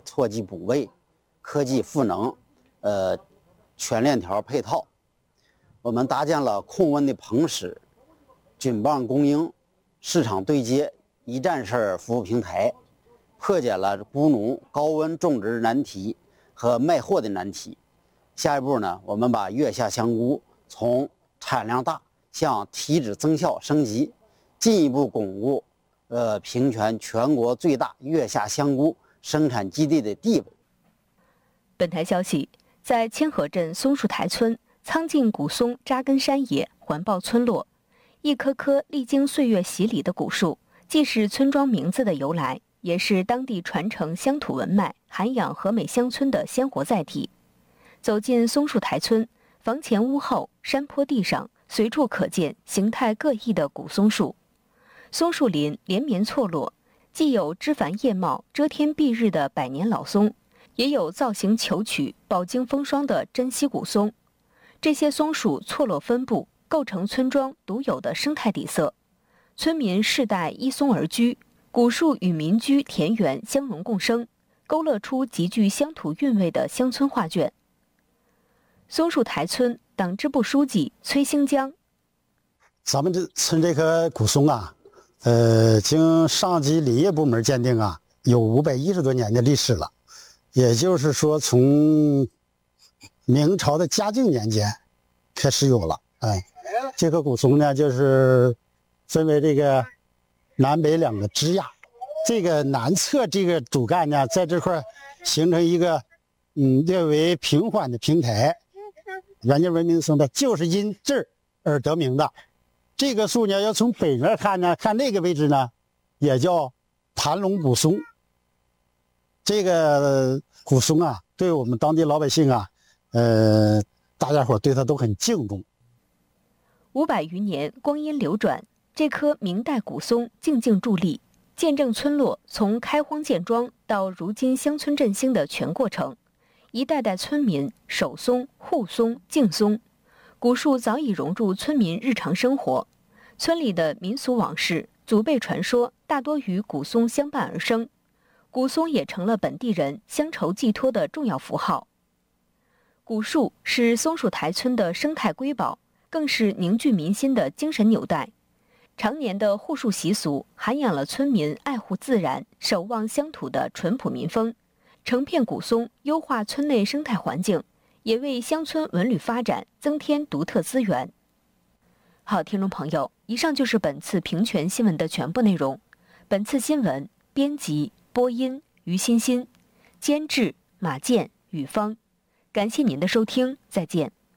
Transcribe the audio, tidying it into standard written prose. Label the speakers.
Speaker 1: 错剂补位、科技赋能、全链条配套。我们搭建了控温的棚室、菌棒供应、市场对接一站式服务平台，破解了菇农高温种植难题和卖货的难题。下一步呢，我们把月下香菇从产量大向体脂增效升级，进一步巩固平泉全国最大月下香菇生产基地的地位。
Speaker 2: 本台消息，在千河镇松树台村苍劲古松扎根山野环抱村落，一棵棵历经岁月洗礼的古树，既是村庄名字的由来，也是当地传承乡土文脉、涵养和美乡村的鲜活载体。走进松树台村，房前屋后、山坡地上随处可见形态各异的古松树。松树林连绵错落，既有枝繁叶茂、遮天蔽日的百年老松，也有造型求取、饱经风霜的珍稀古松。这些松树错落分布，构成村庄独有的生态底色。村民世代依松而居，古树与民居田园相融共生，勾勒出极具乡土韵味的乡村画卷。松树台村党支部书记崔兴江：
Speaker 3: 咱们这村这棵古松啊，经上级林业部门鉴定啊，有510多年的历史了。也就是说，从明朝的嘉靖年间开始有了。这棵古松呢，就是分为这个南北2个枝桠，这个南侧这个主干呢，在这块形成一个略为平缓的平台。原界文明松的就是因这儿而得名的。这个树呢，要从北面看呢，看那个位置呢，也叫盘龙古松。这个古松啊，对我们当地老百姓啊，大家伙对它都很敬重。
Speaker 2: 500余年光阴流转，这棵明代古松静静伫立，见证村落从开荒建庄到如今乡村振兴的全过程。一代代村民守松、护松、敬松，古树早已融入村民日常生活。村里的民俗往事、祖辈传说，大多与古松相伴而生。古松也成了本地人乡愁寄托的重要符号。古树是松树台村的生态瑰宝，更是凝聚民心的精神纽带。常年的护树习俗，涵养了村民爱护自然、守望乡土的淳朴民风。成片古松优化村内生态环境，也为乡村文旅发展增添独特资源。好，听众朋友，以上就是本次平泉新闻的全部内容。本次新闻编辑播音于欣欣，监制马健、雨芳。感谢您的收听，再见。